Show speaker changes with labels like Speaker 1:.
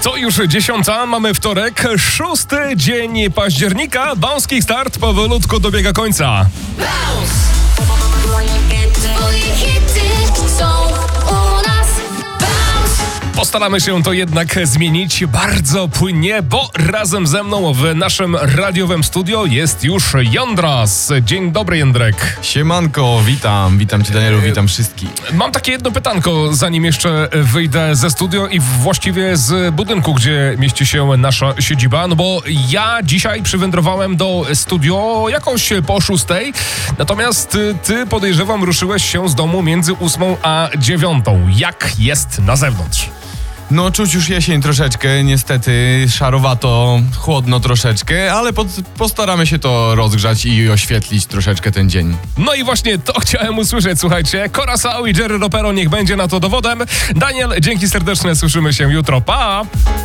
Speaker 1: To już 10, mamy wtorek, 6 dzień października. Bounce Start powolutku dobiega końca. Postaramy się to jednak zmienić bardzo płynnie, bo razem ze mną w naszym radiowym studio jest już Jandras. Dzień dobry, Jędrek.
Speaker 2: Siemanko, witam Cię, Danielu, witam wszystkich.
Speaker 1: Mam takie jedno pytanko, zanim jeszcze wyjdę ze studio i właściwie z budynku, gdzie mieści się nasza siedziba, no bo ja dzisiaj przywędrowałem do studio jakoś po 6, natomiast ty, podejrzewam, ruszyłeś się z domu między 8 a 9. Jak jest na zewnątrz?
Speaker 2: No, czuć już jesień troszeczkę, niestety, szarowato, chłodno troszeczkę, ale postaramy się to rozgrzać i oświetlić troszeczkę ten dzień.
Speaker 1: No i właśnie to chciałem usłyszeć, słuchajcie. Curaçao i Jerry Ropero niech będzie na to dowodem. Daniel, dzięki serdeczne, słyszymy się jutro, pa!